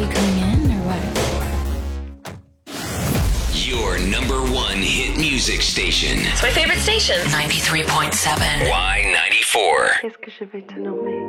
you coming in or what? Your number one hit music station. It's my favorite station. 93.7. Y94. Qu'est-ce que je vais te nommer?